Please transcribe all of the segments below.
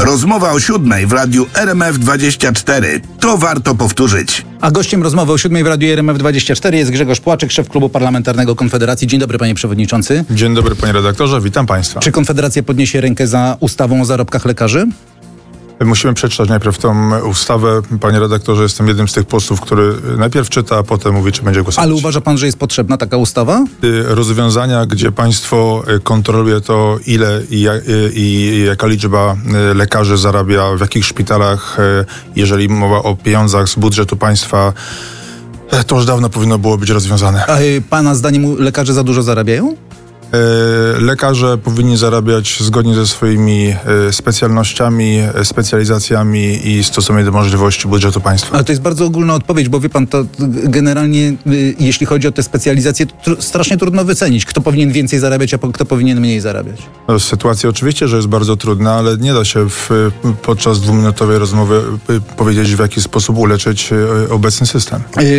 Rozmowa o 7 w radiu RMF24. To warto powtórzyć. A gościem rozmowy o 7 w radiu RMF24 jest Grzegorz Płaczek, szef klubu parlamentarnego Konfederacji. Dzień dobry, panie przewodniczący. Dzień dobry, panie redaktorze, witam państwa. Czy Konfederacja podniesie rękę za ustawą o zarobkach lekarzy? Musimy przeczytać najpierw tą ustawę. Panie redaktorze, jestem jednym z tych posłów, który najpierw czyta, a potem mówi, czy będzie głosować. Ale uważa pan, że jest potrzebna taka ustawa? Rozwiązania, gdzie państwo kontroluje to, ile i jaka liczba lekarzy zarabia, w jakich szpitalach, jeżeli mowa o pieniądzach z budżetu państwa, to już dawno powinno było być rozwiązane. A pana zdaniem lekarze za dużo zarabiają? Lekarze powinni zarabiać zgodnie ze swoimi specjalnościami, specjalizacjami i stosownie do możliwości budżetu państwa. Ale to jest bardzo ogólna odpowiedź, bo wie pan, to generalnie jeśli chodzi o te specjalizacje, to strasznie trudno wycenić, kto powinien więcej zarabiać, a kto powinien mniej zarabiać. Sytuacja oczywiście, że jest bardzo trudna, ale nie da się podczas dwuminutowej rozmowy powiedzieć, w jaki sposób uleczyć obecny system.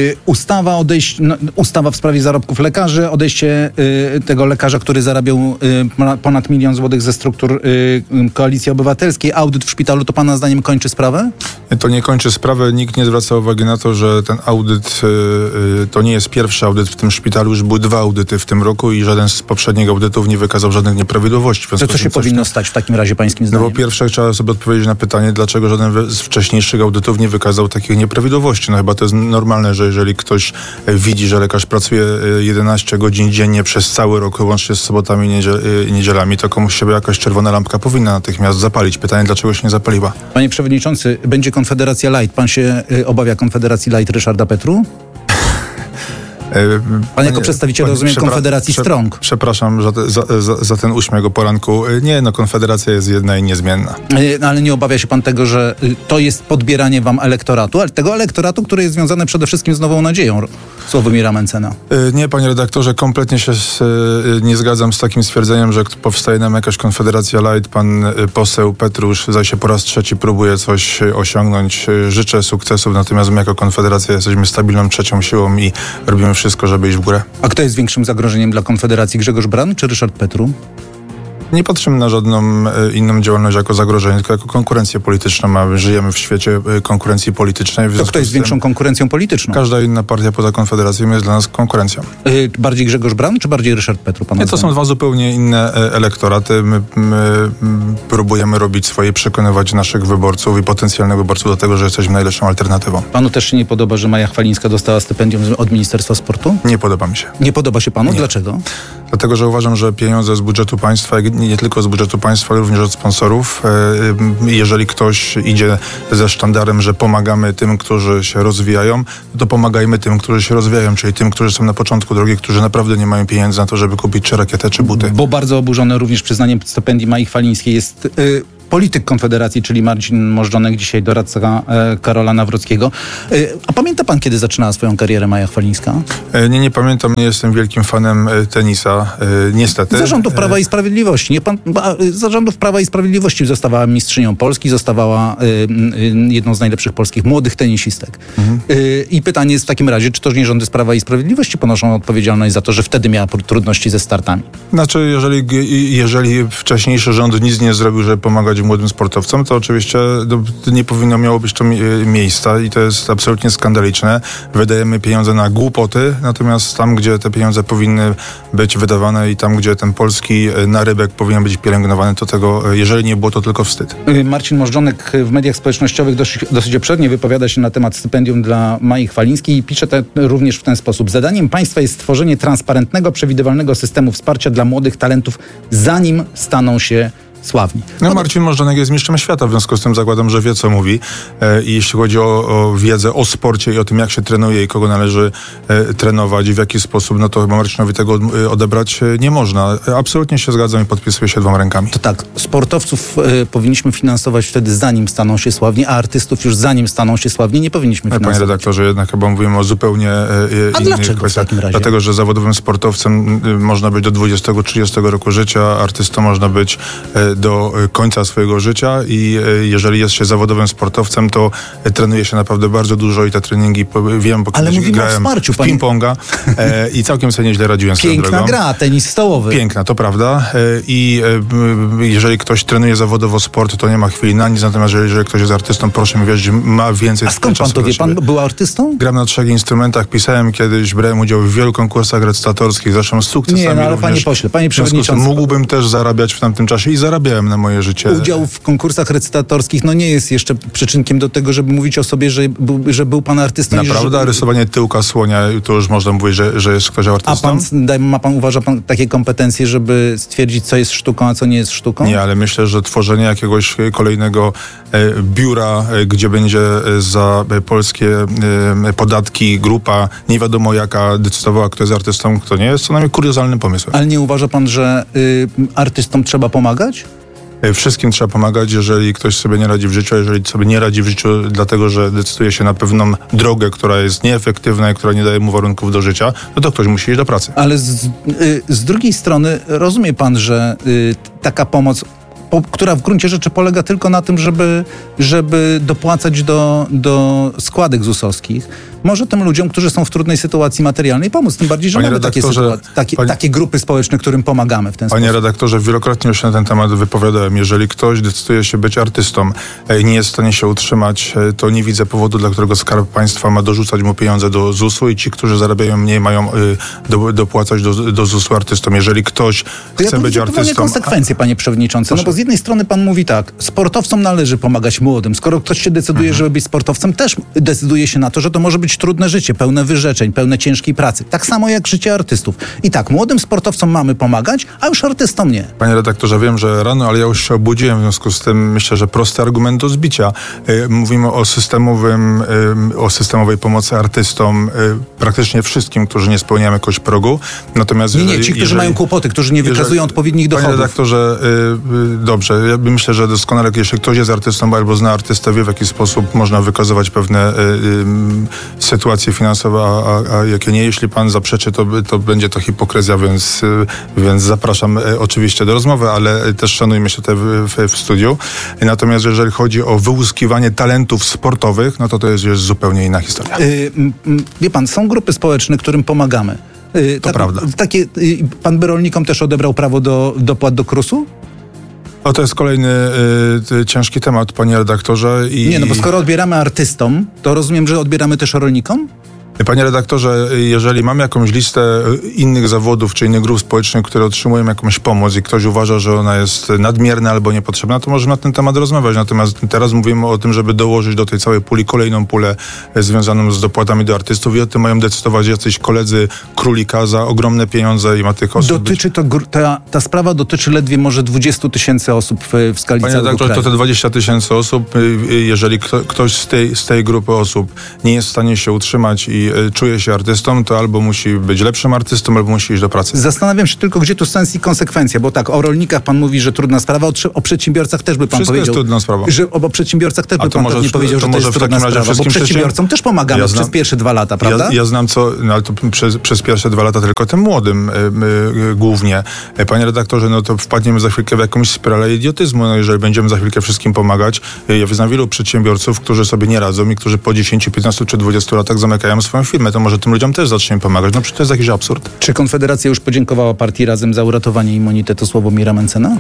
Ustawa w sprawie zarobków lekarzy, odejście tego lekarza, który zarabiał ponad 1 000 000 złotych ze struktur Koalicji Obywatelskiej, audyt w szpitalu, to pana zdaniem kończy sprawę? To nie kończy sprawę. Nikt nie zwraca uwagi na to, że ten audyt to nie jest pierwszy audyt w tym szpitalu. Już były 2 audyty w tym roku i żaden z poprzednich audytów nie wykazał żadnych nieprawidłowości. To co się powinno stać w takim razie pańskim zdaniem? No bo pierwsze trzeba sobie odpowiedzieć na pytanie, dlaczego żaden z wcześniejszych audytów nie wykazał takich nieprawidłowości. No chyba to jest normalne, że jeżeli ktoś widzi, że lekarz pracuje 11 godzin dziennie przez cały rok, łącznie z sobotami i niedzielami, to komuś się jakaś czerwona lampka powinna natychmiast zapalić. Pytanie, dlaczego się nie zapaliła? Panie przewodniczący, będzie Konfederacja Light. Pan się obawia Konfederacji Light Ryszarda Petru? Pan jako przedstawiciel, rozumiem, Konfederacji Strong. Przepraszam za ten uśmiech o poranku. Nie, Konfederacja jest jedna i niezmienna. Ale nie obawia się pan tego, że to jest podbieranie wam elektoratu, ale tego elektoratu, który jest związany przede wszystkim z Nową Nadzieją, Sławomira Mentzena? Nie, panie redaktorze, kompletnie się nie zgadzam z takim stwierdzeniem, że powstaje nam jakaś Konfederacja Light. Pan poseł Petrusz zdaje się po raz trzeci próbuje coś osiągnąć. Życzę sukcesów, natomiast my jako Konfederacja jesteśmy stabilną trzecią siłą i robimy wszystko, żeby iść w górę. A kto jest większym zagrożeniem dla Konfederacji? Grzegorz Braun czy Ryszard Petru? Nie patrzymy na żadną inną działalność jako zagrożenie, tylko jako konkurencję polityczną, a żyjemy w świecie konkurencji politycznej. To kto jest większą konkurencją polityczną? Każda inna partia poza Konfederacją jest dla nas konkurencją. Bardziej Grzegorz Braun czy bardziej Ryszard Petru? Nie, to są 2 zupełnie inne elektoraty. My próbujemy robić swoje, przekonywać naszych wyborców i potencjalnych wyborców do tego, że jesteśmy najlepszą alternatywą. Panu też się nie podoba, że Maja Chwalińska dostała stypendium od Ministerstwa Sportu? Nie podoba mi się. Nie podoba się panu? Nie. Dlaczego? Dlatego, że uważam, że pieniądze z budżetu państwa, nie tylko z budżetu państwa, ale również od sponsorów. Jeżeli ktoś idzie ze sztandarem, że pomagamy tym, którzy się rozwijają, to pomagajmy tym, którzy się rozwijają, czyli tym, którzy są na początku drogi, którzy naprawdę nie mają pieniędzy na to, żeby kupić czy rakietę, czy buty. Bo bardzo oburzony również przyznaniem stypendii Mai Chwalińskiej jest polityk Konfederacji, czyli Marcin Możdżonek, dzisiaj doradca Karola Nawrockiego. A pamięta pan, kiedy zaczynała swoją karierę Maja Chwalińska? Nie pamiętam, nie jestem wielkim fanem tenisa, niestety. Zarządów Prawa i Sprawiedliwości. Nie pan, zarządów Prawa i Sprawiedliwości zostawała mistrzynią Polski, zostawała jedną z najlepszych polskich młodych tenisistek. I pytanie jest w takim razie, czy to nie rządy z Prawa i Sprawiedliwości ponoszą odpowiedzialność za to, że wtedy miała trudności ze startami? Znaczy, jeżeli wcześniejszy rząd nic nie zrobił, żeby pomagać młodym sportowcom, to oczywiście nie miało być to miejsca i to jest absolutnie skandaliczne. Wydajemy pieniądze na głupoty, natomiast tam, gdzie te pieniądze powinny być wydawane i tam, gdzie ten polski narybek powinien być pielęgnowany, to tego, jeżeli nie było, to tylko wstyd. Marcin Możdżonek w mediach społecznościowych dosyć obszernie wypowiada się na temat stypendium dla Mai Chwalińskiej i pisze również w ten sposób. Zadaniem państwa jest stworzenie transparentnego, przewidywalnego systemu wsparcia dla młodych talentów, zanim staną się sławni. Marcin Możdżonek jest mistrzem świata, w związku z tym zakładam, że wie, co mówi. I jeśli chodzi o wiedzę o sporcie i o tym, jak się trenuje i kogo należy trenować i w jaki sposób, no to chyba Marcinowi tego odebrać nie można. Absolutnie się zgadzam i podpisuję się 2 rękami. To tak, sportowców powinniśmy finansować wtedy, zanim staną się sławni, a artystów już zanim staną się sławni nie powinniśmy finansować. Panie redaktorze, jednak chyba mówimy o zupełnie innych kwestiach. W takim razie? Dlatego, że zawodowym sportowcem można być do 20-30 roku życia, artystą można być do końca swojego życia i jeżeli jest się zawodowym sportowcem, to trenuje się naprawdę bardzo dużo i te treningi, wiem, bo ale kiedyś grałem wsparciu, w ping-ponga i całkiem sobie nieźle radziłem z tą drogą. Piękna gra, tenis stołowy. Piękna, to prawda. I jeżeli ktoś trenuje zawodowo sport, to nie ma chwili na nic, natomiast jeżeli ktoś jest artystą, proszę mi wierzyć, ma więcej czasu. A skąd pan to wie? Pan był artystą? Gram na 3 instrumentach, pisałem kiedyś, brałem udział w wielu konkursach recytatorskich, zresztą z sukcesami. Nie, no ale również. panie pośle, panie przewodniczący. Mógłbym też zarabiać w tamtym czasie i zarabiałem na moje życie. Udział w konkursach recytatorskich nie jest jeszcze przyczynkiem do tego, żeby mówić o sobie, że był pan artystą. Naprawdę? Rysowanie tyłka słonia, to już można mówić, że jest ktoś artystą? Uważa pan takie kompetencje, żeby stwierdzić, co jest sztuką, a co nie jest sztuką? Nie, ale myślę, że tworzenie jakiegoś kolejnego biura, gdzie będzie za polskie podatki grupa nie wiadomo jaka decydowała, kto jest artystą, kto nie jest, co najmniej kuriozalnym pomysłem. Ale nie uważa pan, że artystom trzeba pomagać? Wszystkim trzeba pomagać, jeżeli ktoś sobie nie radzi w życiu, a jeżeli sobie nie radzi w życiu dlatego, że decyduje się na pewną drogę, która jest nieefektywna i która nie daje mu warunków do życia, no to ktoś musi iść do pracy. Ale z drugiej strony rozumie pan, że taka pomoc, która w gruncie rzeczy polega tylko na tym, żeby dopłacać do składek ZUS-owskich, może tym ludziom, którzy są w trudnej sytuacji materialnej, pomóc. Tym bardziej, że mamy takie grupy społeczne, którym pomagamy w ten sposób. Panie redaktorze, wielokrotnie już się na ten temat wypowiadałem. Jeżeli ktoś decyduje się być artystą i nie jest w stanie się utrzymać, to nie widzę powodu, dla którego Skarb Państwa ma dorzucać mu pieniądze do ZUS-u i ci, którzy zarabiają mniej, mają dopłacać do ZUS-u artystom. Jeżeli ktoś chce być artystą... To konsekwencje, panie przewodniczący. Bo z jednej strony pan mówi tak, sportowcom należy pomagać młodym. Skoro ktoś się decyduje, żeby być sportowcem, też decyduje się na to, że to może być trudne życie, pełne wyrzeczeń, pełne ciężkiej pracy. Tak samo jak życie artystów. I tak, młodym sportowcom mamy pomagać, a już artystom nie. Panie redaktorze, wiem, że rano, ale ja już się obudziłem, w związku z tym myślę, że prosty argument do zbicia. Mówimy o systemowej pomocy artystom, praktycznie wszystkim, którzy nie spełniają jakoś progu. Natomiast ci, którzy mają kłopoty, którzy nie wykazują odpowiednich dochodów. Panie redaktorze, dobrze, ja myślę, że doskonale, jeśli ktoś jest artystą albo zna artystę, wie, w jaki sposób można wykazywać pewne sytuacje finansowe, a jakie nie. Jeśli pan zaprzeczy, to będzie to hipokryzja, więc zapraszam oczywiście do rozmowy, ale też szanujmy się tutaj w studiu. Natomiast jeżeli chodzi o wyłuskiwanie talentów sportowych, no to jest zupełnie inna historia. Wie pan, są grupy społeczne, którym pomagamy. To prawda. Pan by rolnikom też odebrał prawo do dopłat do KRUS-u? To jest kolejny ciężki temat, panie redaktorze. Bo skoro odbieramy artystom, to rozumiem, że odbieramy też rolnikom? Panie redaktorze, jeżeli mamy jakąś listę innych zawodów czy innych grup społecznych, które otrzymują jakąś pomoc i ktoś uważa, że ona jest nadmierna albo niepotrzebna, to możemy na ten temat rozmawiać. Natomiast teraz mówimy o tym, żeby dołożyć do tej całej puli kolejną pulę związaną z dopłatami do artystów i o tym mają decydować jacyś koledzy królika za ogromne pieniądze i ma tych osób... Ta sprawa dotyczy ledwie może 20 000 osób w skali całego kraju. Panie redaktorze, to te 20 000 osób, jeżeli ktoś z tej grupy osób nie jest w stanie się utrzymać i czuje się artystą, to albo musi być lepszym artystą, albo musi iść do pracy. Zastanawiam się tylko, gdzie tu sens i konsekwencja, bo tak, o rolnikach pan mówi, że trudna sprawa, o przedsiębiorcach też by pan Wszystko powiedział. Jest trudna sprawa. Że o przedsiębiorcach też by pan pewnie powiedział, że to jest trudna sprawa, bo przedsiębiorcom też pomagamy przez pierwsze 2 lata, prawda? Ja znam ale to przez pierwsze 2 lata tylko tym młodym głównie. Panie redaktorze, to wpadniemy za chwilkę w jakąś spiralę idiotyzmu, jeżeli będziemy za chwilkę wszystkim pomagać. Ja znam wielu przedsiębiorców, którzy sobie nie radzą i którzy po 10, 15 czy 20 latach zamykają swoją firmę. To może tym ludziom też zaczniemy pomagać. Przecież to jest jakiś absurd. Czy Konfederacja już podziękowała partii Razem za uratowanie immunitetu Sławomira Mentzena?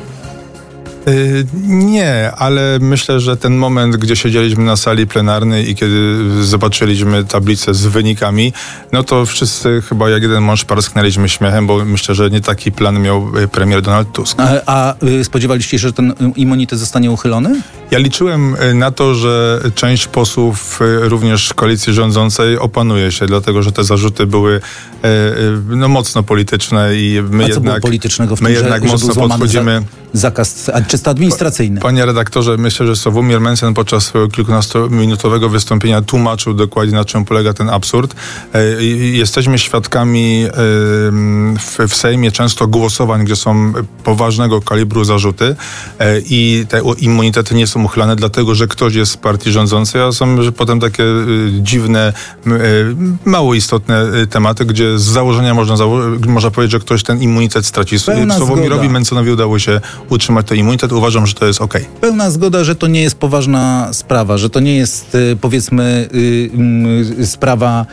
Nie, ale myślę, że ten moment, gdzie siedzieliśmy na sali plenarnej i kiedy zobaczyliśmy tablicę z wynikami, to wszyscy chyba jak jeden mąż parsknęliśmy śmiechem, bo myślę, że nie taki plan miał premier Donald Tusk. A spodziewaliście się, że ten immunitet zostanie uchylony? Ja liczyłem na to, że część posłów również koalicji rządzącej opanuje się, dlatego że te zarzuty były mocno polityczne i my było politycznego w tym, jednak że mocno podchodzimy... Zakaz czysto administracyjny. Panie redaktorze, myślę, że Sławomir Mentzen podczas swojego kilkunastominutowego wystąpienia tłumaczył dokładnie, na czym polega ten absurd. Jesteśmy świadkami w Sejmie często głosowań, gdzie są poważnego kalibru zarzuty i te immunitety nie są uchylane, dlatego że ktoś jest z partii rządzącej, a są potem takie dziwne, mało istotne tematy, gdzie z założenia można powiedzieć, że ktoś ten immunitet straci. Sławomirowi Mentzenowi udało się utrzymać ten immunitet. Uważam, że to jest okej. Pełna zgoda, że to nie jest poważna sprawa, że to nie jest, powiedzmy, sprawa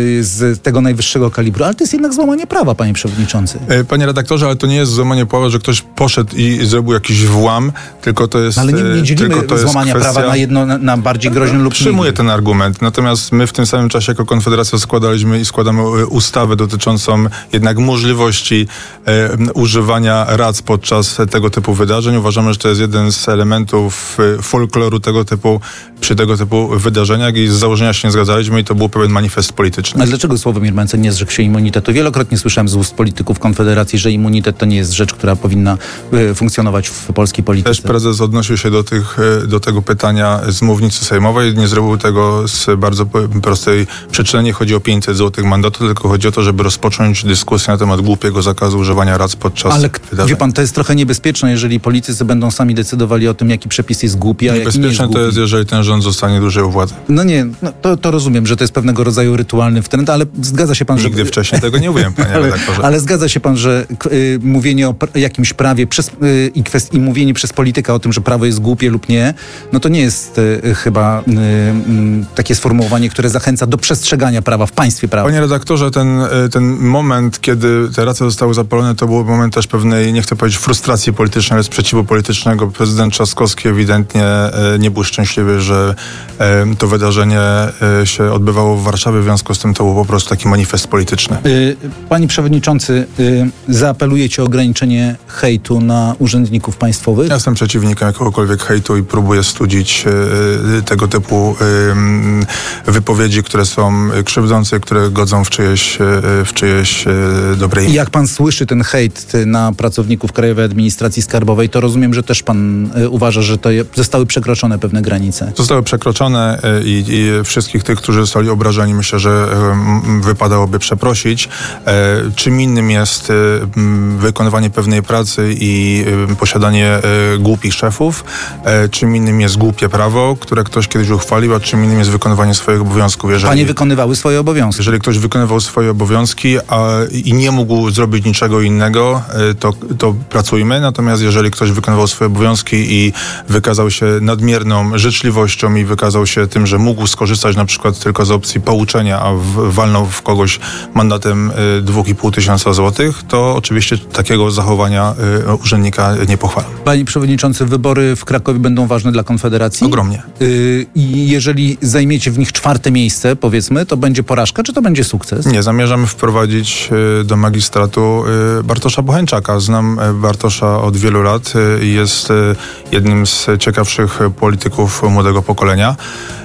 z tego najwyższego kalibru, ale to jest jednak złamanie prawa, panie przewodniczący. Panie redaktorze, ale to nie jest złamanie prawa, że ktoś poszedł i zrobił jakiś włam, tylko to jest... Ale nie dzielimy tylko to złamania jest kwestia... prawa na jedno, na bardziej groźne lub Przyjmuję ten argument, natomiast my w tym samym czasie jako Konfederacja składaliśmy i składamy ustawę dotyczącą jednak możliwości używania rac podczas tego typu wydarzeń. Uważamy, że to jest jeden z elementów folkloru przy tego typu wydarzeniach i z założenia się nie zgadzaliśmy i to był pewien manifest polityczny. Ale dlaczego Sławomir Mencen nie zrzekł się immunitetu? Wielokrotnie słyszałem z ust polityków Konfederacji, że immunitet to nie jest rzecz, która powinna funkcjonować w polskiej polityce. Też prezes odnosił się do tego pytania z mównicy sejmowej. Nie zrobił tego z bardzo prostej przyczyny. Nie chodzi o 500 zł mandatu, tylko chodzi o to, żeby rozpocząć dyskusję na temat głupiego zakazu używania rac podczas wydarzeń. Wie pan, to jest trochę niebezpieczne, jeżeli politycy będą sami decydowali o tym, jaki przepis jest głupi, a jaki nie jest Niebezpieczne głupi. to jest, jeżeli ten rząd zostanie dłużej u władzy. No nie, to rozumiem, że to jest pewnego rodzaju rytualny wtręt, ale zgadza się pan, że... Nigdy wcześniej tego nie mówiłem, panie redaktorze. Ale zgadza się pan, że mówienie o jakimś prawie i mówienie przez polityka o tym, że prawo jest głupie lub nie, no to nie jest chyba takie sformułowanie, które zachęca do przestrzegania prawa w państwie prawa. Panie redaktorze, ten moment, kiedy te racje zostały zapalone, to był moment też pewnej, nie chcę powiedzieć frustracji politycznej, ale sprzeciwu politycznego. Prezydent Trzaskowski ewidentnie nie był szczęśliwy, że to wydarzenie się odbywało w Warszawie, w związku z tym to był po prostu taki manifest polityczny. Panie przewodniczący, zaapelujecie o ograniczenie hejtu na urzędników państwowych? Ja jestem przeciwnikiem jakiegokolwiek hejtu i próbuję studzić tego typu wypowiedzi, które są krzywdzące, które godzą w czyjeś dobre imię. I jak pan słyszy ten hejt na pracowników Krajowej Administracji Skarbowej, to rozumiem, że też pan uważa, że to zostały przekroczone pewne granice. Zostały przekroczone i wszystkich tych, którzy zostali obrażeni, myślę, że wypadałoby przeprosić. Czym innym jest wykonywanie pewnej pracy i posiadanie głupich szefów, czym innym jest głupie prawo, które ktoś kiedyś uchwalił, a czym innym jest wykonywanie swoich obowiązków. Panie wykonywały swoje obowiązki. Jeżeli ktoś wykonywał swoje obowiązki i nie mógł zrobić niczego innego, to pracujmy. Natomiast jeżeli ktoś wykonywał swoje obowiązki i wykazał się nadmierną życzliwością i wykazał się tym, że mógł skorzystać na przykład tylko z opcji pouczenia, a walnął w kogoś mandatem 2500 złotych, to oczywiście takiego zachowania urzędnika nie pochwalam. Panie przewodniczący, wybory w Krakowie będą ważne dla Konfederacji? Ogromnie. I jeżeli zajmiecie w nich 4. miejsce, powiedzmy, to będzie porażka, czy to będzie sukces? Nie, zamierzamy wprowadzić do magistratu Bartosza Bocheńczaka. Znam Bartosza od wielu lat i jest jednym z ciekawszych polityków młodego pokolenia.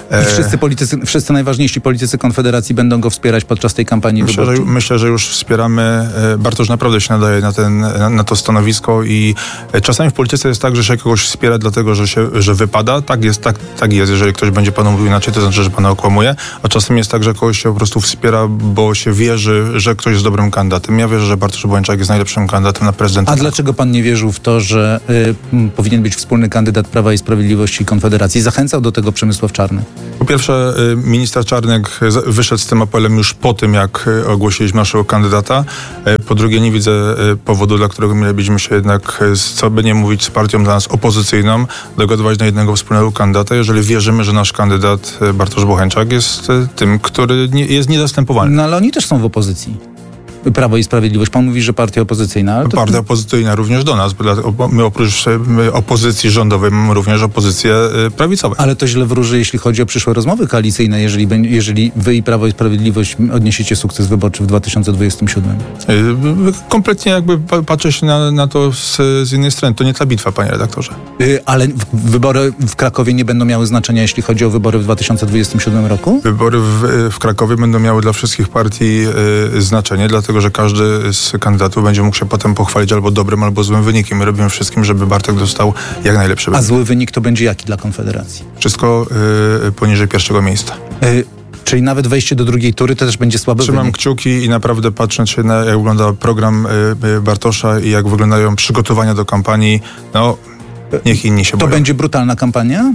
I wszyscy najważniejsi politycy Konfederacji będą go wspierać podczas tej kampanii wyborczej? Myślę, że już wspieramy. Bartosz naprawdę się nadaje na to stanowisko i czasami w polityce jest tak, że się kogoś wspiera dlatego, że wypada. Tak jest. Jeżeli ktoś będzie panu mówił inaczej, to znaczy, że pana okłamuje. A czasem jest tak, że kogoś się po prostu wspiera, bo się wierzy, że ktoś jest dobrym kandydatem. Ja wierzę, że Bartosz Bocheńczak jest najlepszym kandydatem na prezydenta. A dlaczego pan nie wierzył w to, że powinien być wspólny kandydat Prawa i Sprawiedliwości i Konfederacji? Zachęcał do tego Przemysław Czarnek. Po pierwsze, minister Czarnek wyszedł z tym apelem już po tym, jak ogłosiliśmy naszego kandydata. Po drugie, nie widzę powodu, dla którego mielibyśmy się jednak, co by nie mówić, z partią dla nas opozycyjną, dogadywać na jednego wspólnego kandydata, jeżeli wierzymy, że nasz kandydat Bartosz Bocheńczak jest tym, który jest niezastępowalny. No ale oni też są w opozycji. Prawo i Sprawiedliwość. Pan mówi, że partia opozycyjna. Ale to... Partia opozycyjna również do nas. My oprócz opozycji rządowej mamy również opozycję prawicową. Ale to źle wróży, jeśli chodzi o przyszłe rozmowy koalicyjne, jeżeli wy i Prawo i Sprawiedliwość odniesiecie sukces wyborczy w 2027. Kompletnie jakby patrzę się na to z innej strony. To nie ta bitwa, panie redaktorze. Ale wybory w Krakowie nie będą miały znaczenia, jeśli chodzi o wybory w 2027 roku? Wybory w Krakowie będą miały dla wszystkich partii znaczenie, dlatego że każdy z kandydatów będzie mógł się potem pochwalić albo dobrym, albo złym wynikiem. My robimy wszystkim, żeby Bartek dostał jak najlepszy wynik. A zły wynik to będzie jaki dla Konfederacji? Wszystko poniżej 1. miejsca. Czyli nawet wejście do 2. tury to też będzie słaby Trzymam wynik. kciuki i naprawdę patrząc się na jak wygląda program Bartosza i jak wyglądają przygotowania do kampanii, no niech inni się boją. To będzie brutalna kampania?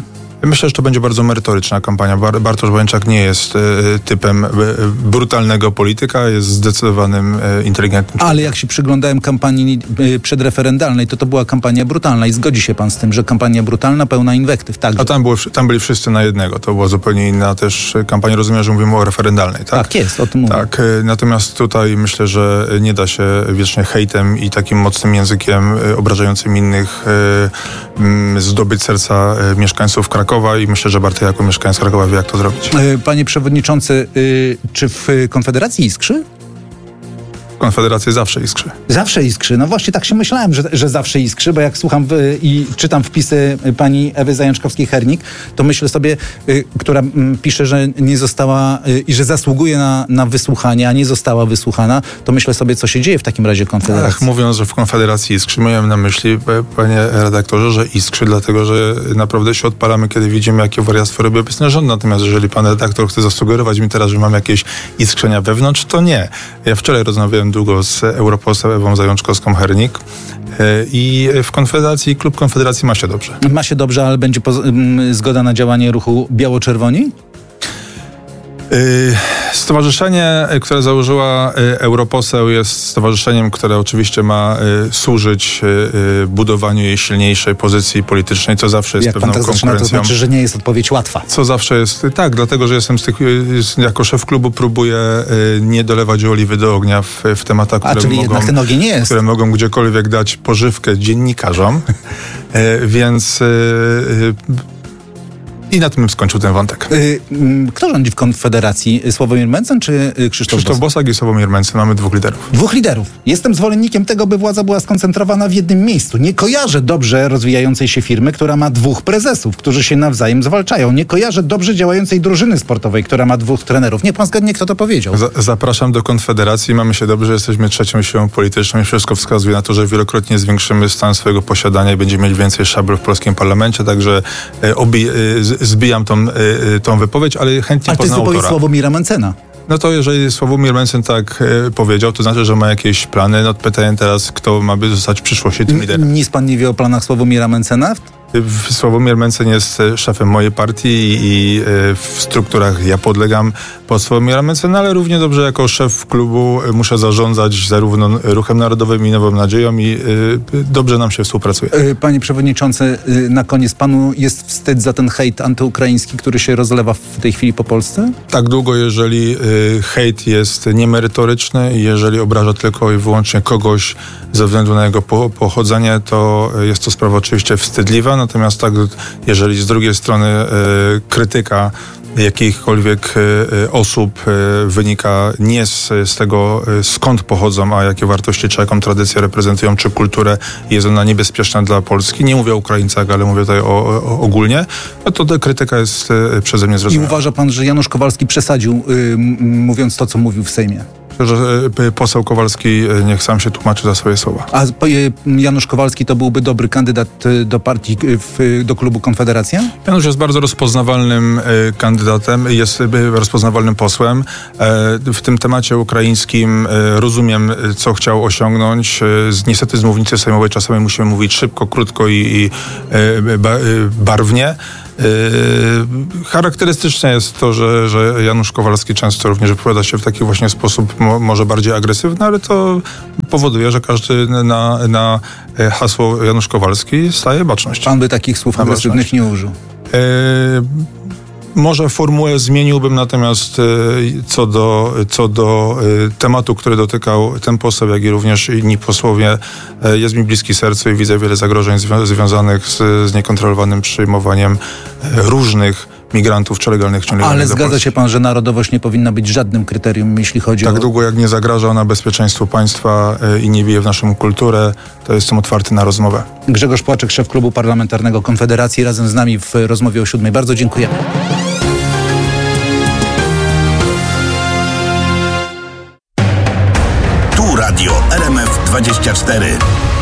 Myślę, że to będzie bardzo merytoryczna kampania. Bartosz Łęczak nie jest typem brutalnego polityka, jest zdecydowanym, inteligentnym. Ale jak się przyglądałem kampanii przedreferendalnej, to była kampania brutalna i zgodzi się pan z tym, że kampania brutalna, pełna inwektyw. Także. A tam byli wszyscy na jednego. To była zupełnie inna też kampania. Rozumiem, że mówimy o referendalnej, tak? Tak jest, o tym mówię. Tak, natomiast tutaj myślę, że nie da się wiecznie hejtem i takim mocnym językiem obrażającym innych zdobyć serca mieszkańców Krakowa i myślę, że Bartek jako mieszkaniec Krakowa wie, jak to zrobić. Panie przewodniczący, czy w Konfederacji iskrzy? Konfederacja zawsze iskrzy. Zawsze iskrzy. No właśnie tak się myślałem, że zawsze iskrzy, bo jak słucham i czytam wpisy pani Ewy Zajączkowskiej-Hernik, to myślę sobie, która pisze, że nie została i że zasługuje na wysłuchanie, a nie została wysłuchana, to myślę sobie, co się dzieje w takim razie w Konfederacji. Ach, mówiąc, że w Konfederacji iskrzy, miałem na myśli, panie redaktorze, że iskrzy, dlatego, że naprawdę się odpalamy, kiedy widzimy, jakie wariactwo robi obecny rząd. Natomiast jeżeli pan redaktor chce zasugerować mi teraz, że mam jakieś iskrzenia wewnątrz, to nie. Ja wczoraj rozmawiałem długo z europoseł Ewą Zajączkowską-Hernik i w Konfederacji, klub Konfederacji ma się dobrze. Ma się dobrze, ale będzie zgoda na działanie ruchu Biało-Czerwoni? Stowarzyszenie, które założyła europoseł, jest stowarzyszeniem, które oczywiście ma służyć budowaniu jej silniejszej pozycji politycznej, co zawsze jest pewną konkurencją. To znaczy, że nie jest odpowiedź łatwa. Co zawsze jest, tak, dlatego, że jestem z tych, jako szef klubu próbuję nie dolewać oliwy do ognia w tematach, które mogą gdziekolwiek dać pożywkę dziennikarzom, więc... I na tym skończył ten wątek. Kto rządzi w Konfederacji? Sławomir Mencen czy Krzysztof Bosak i Sławomir Mencen. Mamy dwóch liderów. Dwóch liderów. Jestem zwolennikiem tego, by władza była skoncentrowana w jednym miejscu. Nie kojarzę dobrze rozwijającej się firmy, która ma dwóch prezesów, którzy się nawzajem zwalczają. Nie kojarzę dobrze działającej drużyny sportowej, która ma dwóch trenerów. Niech pan zgadnie, kto to powiedział. Zapraszam do Konfederacji. Mamy się dobrze, jesteśmy trzecią siłą polityczną i wszystko wskazuje na to, że wielokrotnie zwiększymy stan swojego posiadania i będziemy mieć więcej szabel w polskim parlamencie, także zbijam tą wypowiedź, ale chętnie poznam autora. Ale to jest wypowiedź Sławomira Mencena. No to jeżeli Sławomir Mencen tak powiedział, to znaczy, że ma jakieś plany. No pytanie teraz, kto ma zostać w przyszłości tym liderem. Nic pan nie wie o planach Sławomira Mencena? Sławomir Mencen jest szefem mojej partii i w strukturach ja podlegam pod Sławomira Mencena, ale równie dobrze jako szef klubu muszę zarządzać zarówno Ruchem Narodowym i Nową Nadzieją i dobrze nam się współpracuje. Panie przewodniczący, na koniec panu jest wstyd za ten hejt antyukraiński, który się rozlewa w tej chwili po Polsce? Tak długo, jeżeli hejt jest niemerytoryczny i jeżeli obraża tylko i wyłącznie kogoś ze względu na jego pochodzenie, to jest to sprawa oczywiście wstydliwa. Natomiast tak, jeżeli z drugiej strony krytyka jakichkolwiek osób wynika nie z tego, skąd pochodzą, a jakie wartości czy jaką tradycję reprezentują, czy kulturę, jest ona niebezpieczna dla Polski. Nie mówię o Ukraińcach, ale mówię tutaj ogólnie. No to ta krytyka jest przeze mnie zrozumiała. I uważa pan, że Janusz Kowalski przesadził, mówiąc to, co mówił w Sejmie? Że poseł Kowalski niech sam się tłumaczy za swoje słowa. A Janusz Kowalski to byłby dobry kandydat do partii, do klubu Konfederacja? Janusz jest bardzo rozpoznawalnym kandydatem, jest rozpoznawalnym posłem. W tym temacie ukraińskim rozumiem, co chciał osiągnąć. Niestety z mównicy sejmowej czasami musimy mówić szybko, krótko i barwnie. Charakterystyczne jest to, że Janusz Kowalski często również wypowiada się w taki właśnie sposób może bardziej agresywny, ale to powoduje, że każdy na hasło Janusz Kowalski staje baczność. Pan by takich słów agresywnych nie użył. Może formułę zmieniłbym, natomiast co do tematu, który dotykał ten poseł, jak i również inni posłowie, jest mi bliski sercu i widzę wiele zagrożeń związanych z niekontrolowanym przyjmowaniem różnych migrantów czy legalnych czy nielegalnych. Ale zgadza się pan, że narodowość nie powinna być żadnym kryterium, jeśli chodzi Tak długo, jak nie zagraża ona bezpieczeństwu państwa i nie bije w naszą kulturę, to jestem otwarty na rozmowę. Grzegorz Płaczek, szef klubu parlamentarnego Konfederacji, razem z nami w rozmowie o 7. Bardzo dziękujemy. Tu Radio RMF 24.